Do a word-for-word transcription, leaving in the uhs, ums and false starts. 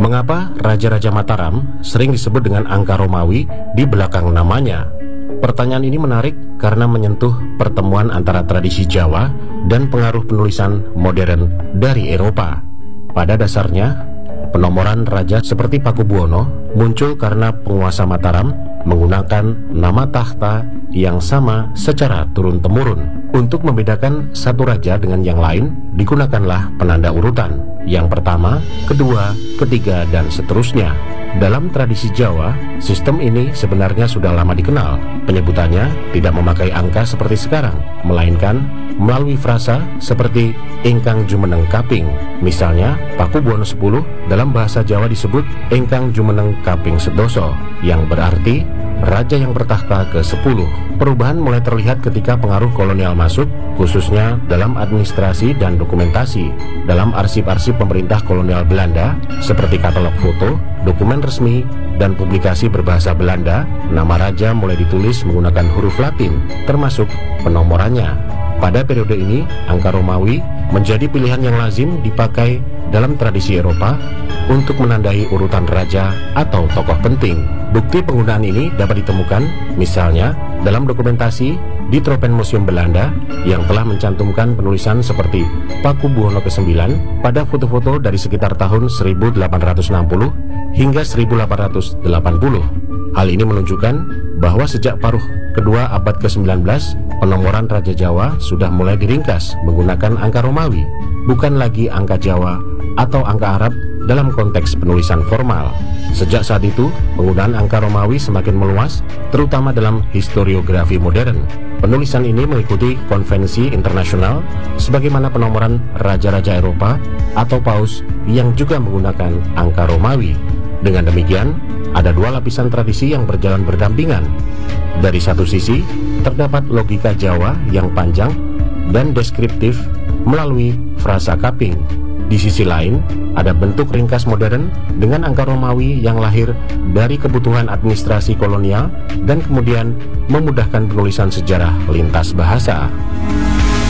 Mengapa Raja-Raja Mataram sering disebut dengan angka Romawi di belakang namanya? Pertanyaan ini menarik karena menyentuh pertemuan antara tradisi Jawa dan pengaruh penulisan modern dari Eropa. Pada dasarnya, penomoran raja seperti Pakubuwono muncul karena penguasa Mataram menggunakan nama takhta yang sama secara turun-temurun. Untuk membedakan satu raja dengan yang lain, digunakanlah penanda urutan. Yang pertama, kedua, ketiga, dan seterusnya. Dalam tradisi Jawa, sistem ini sebenarnya sudah lama dikenal. Penyebutannya tidak memakai angka seperti sekarang, melainkan melalui frasa seperti ingkang jumeneng kaping. Misalnya, Pakubuwono sepuluh dalam bahasa Jawa disebut ingkang jumeneng kaping sedoso, yang berarti raja yang bertakhta ke sepuluh. Perubahan mulai terlihat ketika pengaruh kolonial masuk, khususnya dalam administrasi dan dokumentasi. Dalam arsip-arsip pemerintah kolonial Belanda, seperti katalog foto, dokumen resmi, dan publikasi berbahasa Belanda, nama raja mulai ditulis menggunakan huruf Latin, termasuk penomorannya. Pada periode ini, angka Romawi menjadi pilihan yang lazim dipakai dalam tradisi Eropa untuk menandai urutan raja atau tokoh penting. Bukti penggunaan ini dapat ditemukan misalnya dalam dokumentasi di Tropenmuseum Belanda yang telah mencantumkan penulisan seperti Pakubuwono kesembilan pada foto-foto dari sekitar tahun seribu delapan ratus enam puluh hingga seribu delapan ratus delapan puluh. Hal ini menunjukkan bahwa sejak paruh kedua abad ke sembilan belas, penomoran Raja Jawa sudah mulai diringkas menggunakan angka Romawi, bukan lagi angka Jawa atau angka Arab dalam konteks penulisan formal. Sejak saat itu, penggunaan angka Romawi semakin meluas, terutama dalam historiografi modern. Penulisan ini mengikuti konvensi internasional sebagaimana penomoran raja-raja Eropa atau paus yang juga menggunakan angka Romawi. Dengan demikian, ada dua lapisan tradisi yang berjalan berdampingan. Dari satu sisi, terdapat logika Jawa yang panjang dan deskriptif melalui frasa kaping. Di sisi lain, ada bentuk ringkas modern dengan angka Romawi yang lahir dari kebutuhan administrasi kolonial dan kemudian memudahkan penulisan sejarah lintas bahasa.